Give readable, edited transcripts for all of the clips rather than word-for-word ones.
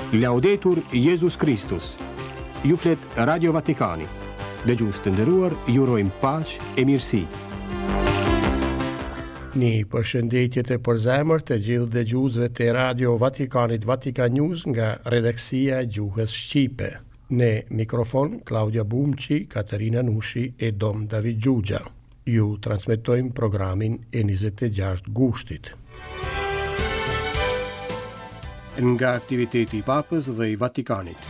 Laudetur Jesus Christus. Ju flet Radio Vatikani. Dëgjues të nderuar, ju urojmë paqë e mirësi. Një përshëndetje të përzemërt të gjithë dëgjuesve të Radio Vatikanit Vatikan News nga redaksia e gjuhës shqipe. Në mikrofon Claudia Bumçi, Katerina Nushi e Dom David Gjugja. Ju transmetojmë programin e 26 gushtit. Nga aktiviteti i Papës dhe i Vatikanit.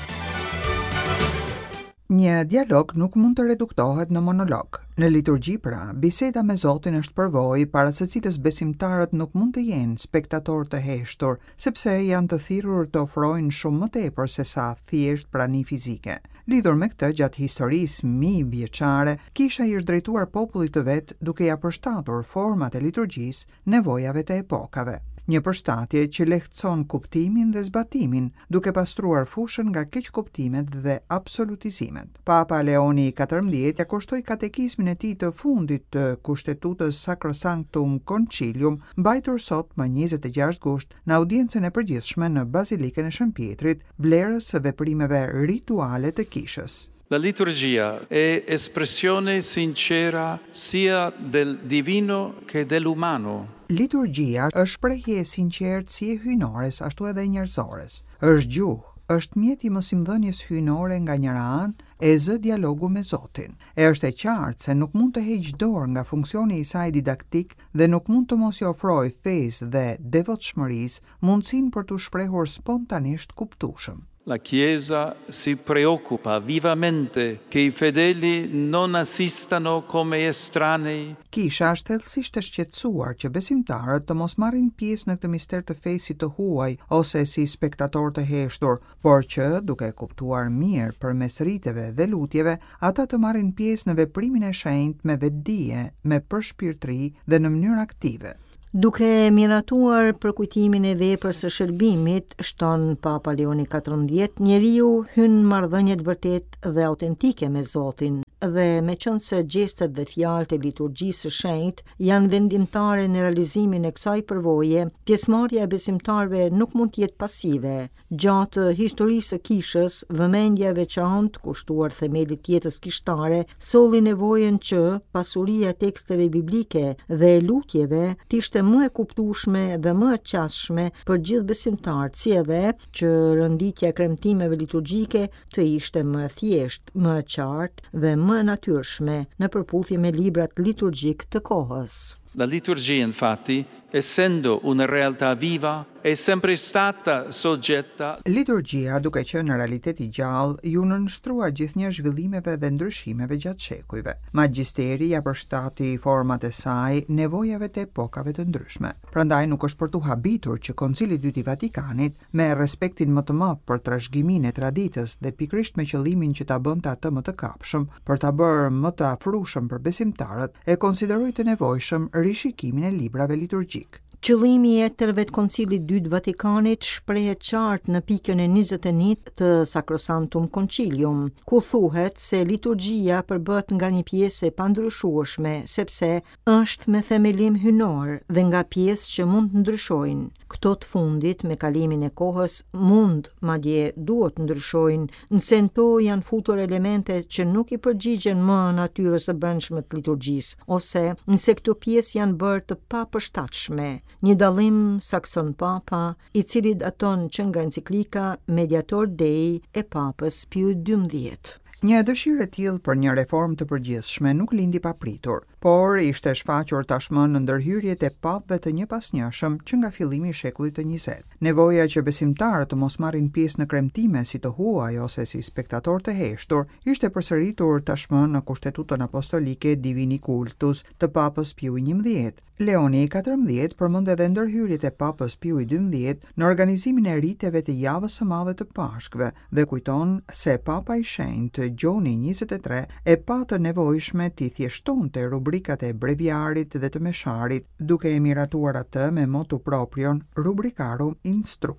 Një dialog nuk mund të reduktohet në monolog. Në liturgji pra, biseda me Zotin është përvojë para së cilës besimtarët nuk mund të jenë spektator të heshtur, sepse janë të thirrur të ofrojnë shumë më tepër se sa thjesht prani fizike. Lidhur me këtë, gjatë historisë mijëvjeçare, Kisha i është drejtuar popullit të vet duke ja përshtatur format e liturgjisë nevojave të epokave. Një përshtatje që lehtëson kuptimin dhe zbatimin, duke pastruar fushën nga keqkuptimet dhe absolutizimet. Papa Leoni XIV ja kushtoi katekizmin e tij të fundit të kushtetutës Sacrosanctum Concilium, mbajtur sot më 26 gusht në audiencën e përgjithshme në Bazilikën e Shën Pjetrit, vlerës së veprimeve rituale të Kishës. La liturgia è espressione sincera sia del divino che dell'umano. Liturgjia është shprehje e sinqertë si e hyjnores ashtu edhe e njerëzores. Është gjuhë, është mjet i mosimdhënies hyjnore nga njëra anë, e zë dialogu me Zotin. E është e qartë se nuk mund të heqë dorë nga funksioni i saj didaktik dhe nuk mund të mos i ofrojë fesë dhe devotshmërisë mundësinë për të shprehur spontanisht kuptueshëm. La Chiesa si preoccupa vivamente che i fedeli non assistano come estranei. Kisha është thellësisht e shqetësuar që besimtarët të mos marrin pjesë në këtë mister të fesit të huaj ose si spektator të heshtur, por që, duke kuptuar mirë përmes riteve dhe lutjeve, ata të marrin pjesë në veprimin e shenjtë me vetdije, me përshpirtëri dhe në mënyrë aktive. Duke miratuar për kujtimin e veprës së shërbimit, shton Papa Leoni XIV, njeriu hyn marrëdhënie të vërtetë dhe autentike me Zotin, dhe me qënë se gjestet dhe fjalët e liturgjisë së shenjtë janë vendimtare në realizimin e kësaj përvoje, pjesëmarrja e besimtarëve nuk mund të jetë pasive. Gjatë historisë së Kishës, vëmendja e veçantë kushtuar themelit të jetës kishtare solli nevojën që pasuria e teksteve biblike dhe lutjeve të ishte më e kuptueshme dhe më e qasshme për gjithë besimtarët, si edhe që rënditja e kremtimeve liturgjike të ishte më thjesht, më e qartë dhe më natyrshme në përputhje me librat liturgjik të kohës. La liturgia, infatti, essendo una realtà viva, è sempre stata soggetta. Liturgjia, duke qenë në realitet i gjallë, ju nënshtrua gjithnjë zhvillimeve dhe ndryshimeve gjatë shekujve. Magjisteri ja përshtati format e saj nevojave të epokave të ndryshme. Prandaj nuk është për tu habitur që Koncili i Dytë i Vatikanit, me respektin më të madh për trashëgiminë e traditës dhe pikërisht me qëllimin që ta bënte atë më të kapshëm, për ta bërë më të afrueshëm për besimtarët, e konsideroi të nevojshëm rishikimin e librave liturgjik. Qëllimi i etërve të Koncilit Dytë Vatikanit shprehet qartë në pikën e 21 të Sacrosanctum Concilium, ku thuhet se liturgjia përbëhet nga një pjesë e pandryshueshme, sepse është me themelim hyjnor dhe nga pjesë që mund të ndryshojnë. Këto të fundit, me kalimin e kohës, mund, madje duhet ndryshojnë, nëse në to janë futur elemente që nuk i përgjigjen më natyrës së brendshme të liturgjisë, ose nëse këto pjesë janë bërë të papërshtatshme. Një dallim sakson Papa, i cili daton që nga enciklika Mediator Dei e Papës Piu XII. Një dëshirë e tillë për një reformë të përgjithshme nuk lindi papritur, por ishte shfaqur tashmë në ndërhyrjet e papëve të njëpasnjëshëm që nga fillimi i shekullit të 20. Nevoja që besimtarët të mos marrin pjesë në kremtime si të huaj ose si spektator të heshtur ishte përsëritur tashmë në Kushtetutën Apostolike Divini Cultus të Papës Piu XI. Leoni XIV përmend edhe ndërhyrjet e Papës Piu XII në organizimin e riteve të javës së madhe të Pashkëve dhe kujton se Papa i Shenjtë Gjoni 23 e pa të nevojshme t'i thjeshtonte rubrikat e breviarit dhe të mesharit, duke e miratuar atë me motu proprion Rubricarum Instructum.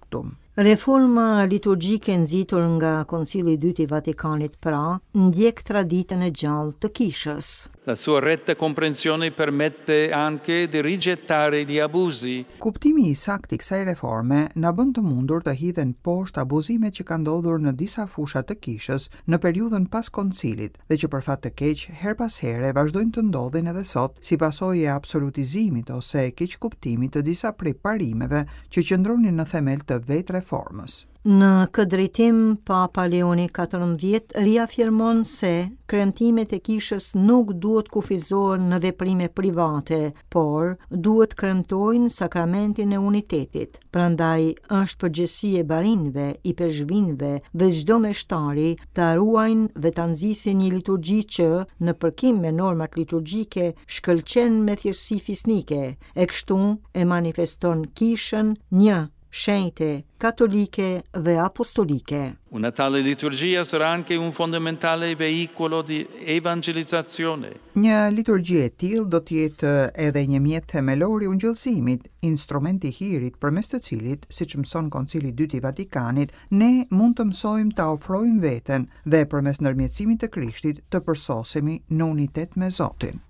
Reforma liturgjike nxitur nga Koncili i Dytë i Vatikanit pra ndjek traditën e gjallë të Kishës. La sua retta comprensione permette anche di rigettare gli abusi. Kuptimi I saktë I kësaj reforme na bën të mundur të hidhen poshtë abuzimet që kanë ndodhur në disa fusha të Kishës në periudhën pas koncilit dhe që për fat të keq her pas here vazhdojnë të ndodhin edhe sot si pasojë e absolutizimit ose keq kuptimit të disa prej parimeve që qëndronin në themel të vetë reformës. Në këtë drejtim, Papa Leoni XIV riafirmon se kremtimet e Kishës nuk duhet kufizohen në veprime private, por duhet kremtojnë sakramentin e unitetit. Prandaj është përgjegjësi e barinëve, I peshqvinëve dhe çdo meshtari ta ruajnë dhe ta nxisin një liturgji që, në përkim me normat liturgjike, shkëlqen me thjeshtësi fisnike, e kështu e manifeston Kishën një shenjte catoliche dhe apostolike. Una tale liturgia sarà anche un fondamentale veicolo di evangelizzazione. Një liturgji e tillë do të jetë edhe një mjet themelor I ungjillësimit, instrument I hirit përmes të cilit, siç mëson Koncili I Dytë I Vatikanit, ne mund të mësojmë ta ofrojmë veten dhe përmes ndërmjetësimit të Krishtit të përsosemi në unitet me Zotin.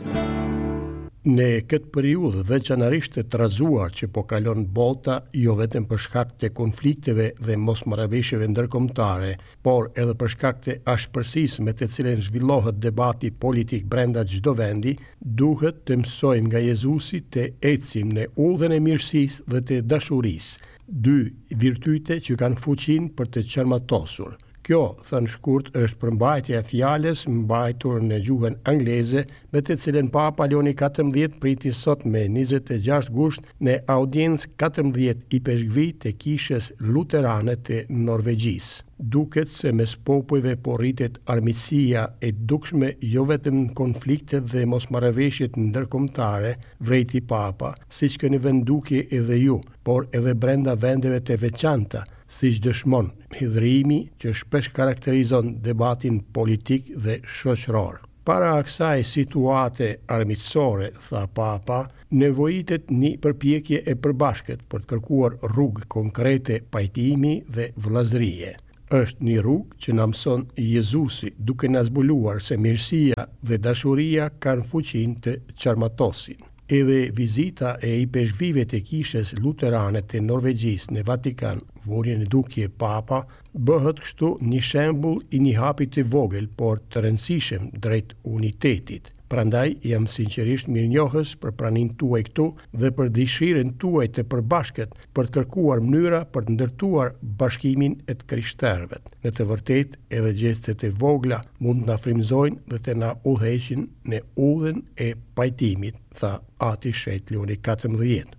Në këtë periudhë veçanërisht të trazuar që po kalon bota, jo vetëm për shkak të konflikteve dhe mosmarrëveshjeve ndërkombëtare, por edhe për shkak të ashpërsisë me të cilën zhvillohet debati politik brenda çdo vendi, duhet të mësojmë nga Jezusi të ecim në udhën e mirësisë dhe të dashurisë, dy virtyte që kanë fuqinë për të qarmatosur. Kjo, thënë shkurt, është përmbajtja e fjalës mbajtur në gjuhën angleze, me të cilën Papa Leoni XIV priti sot me 26 gusht në audiencë 14 I peshqvi të Kishës luterane të Norvegjisë. Duket se mes popujve po rritet armiqësia e dukshme jo vetëm në konfliktet dhe mosmarrëveshjet ndërkombëtare, vrejti Papa, siç keni vendukje edhe ju, por edhe brenda vendeve të veçanta, siç dëshmon hidhrimi që shpesh karakterizon debatin politik dhe shoqëror. Para kësaj situate armiqësore, tha Papa, nevojitet një përpjekje e përbashkët për të kërkuar rrugë konkrete pajtimi dhe vëllazërie. Është një rrugë që na mëson Jezusi, duke na zbuluar se mirësia dhe dashuria kanë fuqinë të qarmatosin. Edhe vizita e I peshqvive të Kishës luterane të Norvegjisë në Vatikan, vorjen e dukje Papa, bëhet kështu një shembull I një hapi të vogël, por të rëndësishëm drejt unitetit. Prandaj jam sinqerisht mirënjohës për praninë tuaj këtu dhe për dëshirën tuaj të përbashkët për të kërkuar mënyra për të ndërtuar bashkimin e të krishterëve. Në të vërtetë, edhe gjestet e vogla mund të na frymëzojnë dhe të na udhëheqin në udhën e pajtimit, tha Ati Shenjtë Leoni XIV.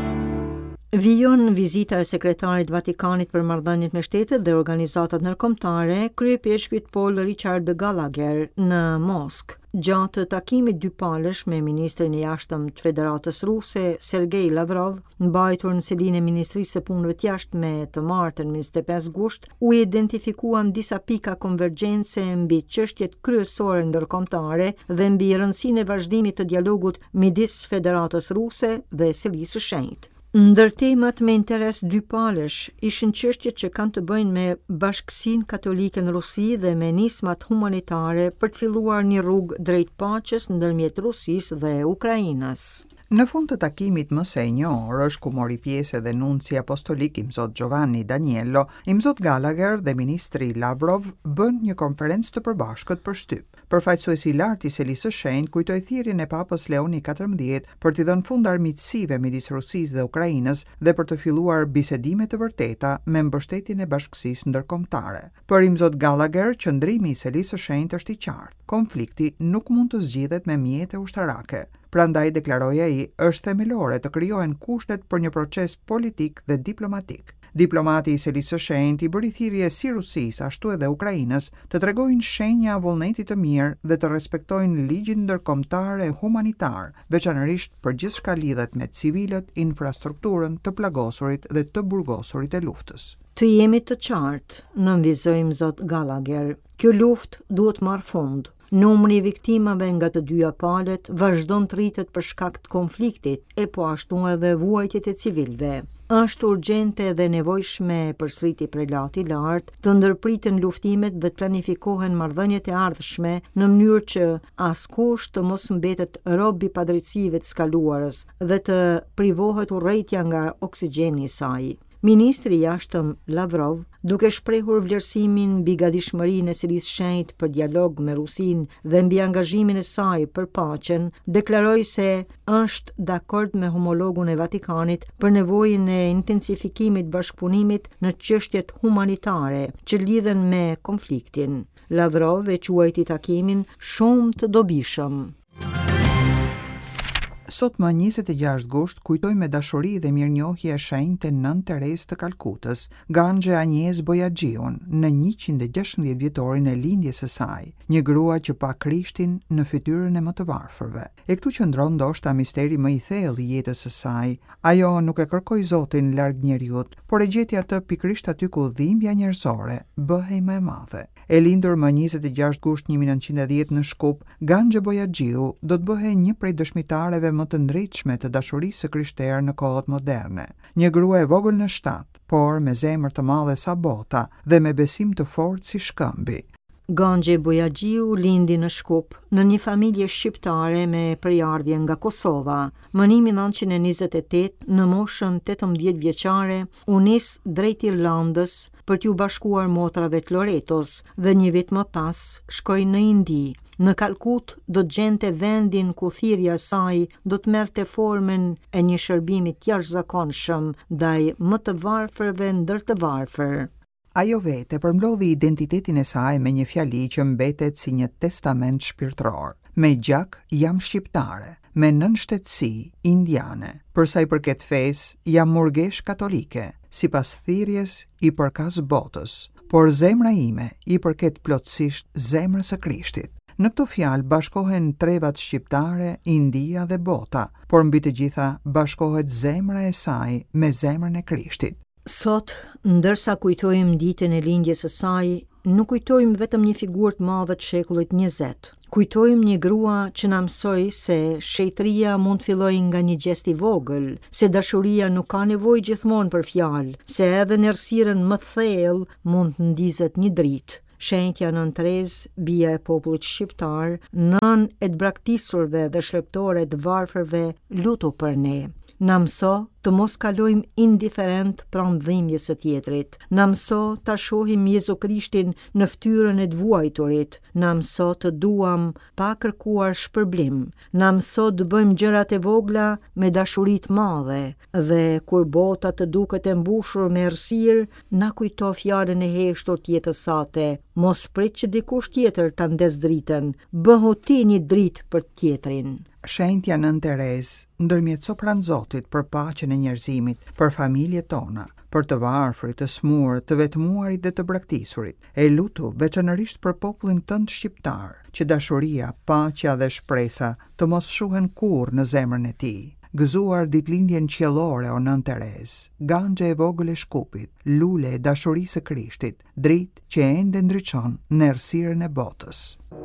Vijon vizita e sekretarit Vatikanit për marrëdhëniet me shtetet dhe organizatat ndërkombëtare, kryepeshqvit Paul Richard Gallagher në Moskë. Gjatë takimit dypalësh me ministrin e jashtëm të Federatës Ruse, Sergej Lavrov, mbajtur në selinë e Ministrisë së Punëve të Jashtme të martën 25 gusht, u identifikuan disa pika konvergjencë mbi çështjet kryesore ndërkombëtare dhe mbi rëndësinë e vazhdimit të dialogut midis Federatës Ruse dhe Selisë së Shenjtë. Ndër temat me interes dypalësh ishin çështjet që kanë të bëjnë me bashkësinë katolike në Rusi dhe me nismat humanitare për të filluar një rrugë drejt paqes ndërmjet Rusisë dhe Ukrainës. Në fund të takimit më së njohur, ku mori pjesë edhe nunci apostolik Imzot Giovanni Daniello, Imzot Gallagher dhe ministri Lavrov bën një konferencë të përbashkët për shtyp. Përfaqësuesi I lartë I Selisë së Shenjtë kujtoi thirrjen e Papës Leoni XIV për t'i dhënë fund armiqësive midis Rusisë dhe Ukrainës dhe për të filluar bisedime të vërteta me mbështetjen e bashkësisë ndërkombëtare. Për Imzot Gallagher, qëndrimi I Selisë së Shenjtë është I qartë. Konflikti nuk mund të zgjidhet me mjete ushtarake. Prandaj, deklaroi ai, është themelore të krijohen kushtet për një proces politik dhe diplomatik. Diplomati I Selisë së Shenjtë I bëri thirrje si Rusisë ashtu edhe Ukrainës të tregojnë shenja vullneti të mirë dhe të respektojnë ligjin ndërkombëtar e humanitar, veçanërisht për gjithçka lidhet me civilët, infrastrukturën, të plagosurit dhe të burgosurit e luftës. Të jemi të qartë, nënvizojmë Zot Gallagher, kjo luftë duhet marrë fund. Numri I viktimave nga të dyja palët vazhdon të rritet për shkak të konfliktit, e po ashtu edhe vuajtjet e civilëve. është urgjente dhe nevojshme përsëriti prelati lart, të ndërpriten luftimet dhe të planifikohen marrëdhëniet e ardhshme në mënyrë që askush të mos mbetet rob i padrejtësive të skaluarës dhe të privohet urrejtja nga oksigjeni i saj. Ministri i Jashtëm Lavrov, duke shprehur vlerësimin mbi gatishmërinë e Sirisë së Shenjtë për dialog me Rusinë dhe mbi angazhimin e saj për paqen, deklaroi se është dakord me homologun e Vatikanit për nevojën e intensifikimit bashkëpunimit në çështjet humanitare që lidhen me konfliktin. Lavrov e quajti takimin shumë të dobishëm. Sot më 26 gusht kujtoj me dashuri dhe mirënjohje e shenjtë Nën Teresë të Kalkutës, Ganxhe Agnes Bojaxhiun, në 116 vjetorin e lindjes së saj, një grua që pa Krishtin në fytyrën e më të varfërve. E këtu qëndron ndoshta misteri më i thellë i jetës së saj. Ajo nuk e kërkoi Zotin larg njeriut, por e gjeti atë pikërisht aty ku dhimbja njerëzore bëhej më e madhe. E lindur më 26 gusht 1910 në Shkup, Ganxhe Bojaxhiu do të bëhej një prej dëshmitareve më të ndritshme të dashurisë së krishterë në kohët moderne. Një grua e vogël në shtat, por me zemër të madhe sa bota dhe me besim të fortë si shkëmbi. Ganxhe Bojaxhiu lindi në Shkup, në një familje shqiptare me përjardhje nga Kosova. Më 1928, në moshën 18 vjeçare, u nis drejt Irlandës për t'u bashkuar motrave të Loretos dhe një vit më pas shkoi në Indi. Në Kalkut do të gjente vendin ku thirrja e saj do të merrte formën e një shërbimi të jashtëzakonshëm ndaj më të varfërve ndër të varfër. Ajo vete përmblodhi identitetin e saj me një fjali që mbetet si një testament shpirtëror. Me gjak jam shqiptare, me nënshtetësi indiane. Për sa i përket fesë, jam murgesh katolike, sipas thirrjes i përkas botës, por zemra ime i përket plotësisht zemrës së Krishtit. Në këto fjalë bashkohen trevat shqiptare, India dhe bota, por mbi të gjitha bashkohet zemra e saj me zemrën e Krishtit. Sot, ndërsa kujtojmë ditën e lindjes së saj, nuk kujtojmë vetëm një figurë të madhe të shekullit 20. Kujtojmë një grua që na mësoi se shejtëria mund të fillojë nga një gjest i vogël, se dashuria nuk ka nevojë gjithmonë për fjalë, se edhe në errësirën më të thellë mund të ndizet një dritë. Shenjtja Nën Terezë, bia e popullit shqiptar, nën e të braktisurve dhe shleptore të varfërve, lutu për ne. Na mëso të mos kalojmë indiferent pranë dhimbjes së tjetrit. Na mëso ta shohim Jezu Krishtin në fytyrën e të vuajturit. Na mëso të duam pa kërkuar shpërblim. Na mëso të bëjmë gjërat e vogla me dashuri të madhe dhe kur bota të duket e mbushur me errësirë, na kujto fjalën e heshtur të jetës sate. Mos prit që dikush tjetër ta ndes dritën. Bëhu ti një dritë për tjetrin. Shenjtja Nën Terezë ndërmjetëso pranë Zotit për paqen e njerëzimit, për familjet tona, për të varfrit, të smurët, të vetmuarit dhe të braktisurit. E lutu veçanërisht për popullin tënd shqiptar, që dashuria, paqja dhe shpresa të mos shuhen kurrë në zemrën e tij. Gëzuar ditëlindjen qiellore o Nën Terezë, Ganxhe e vogël e Shkupit, lule e dashurisë së Krishtit, dritë që ende ndriçon në errësirën e botës.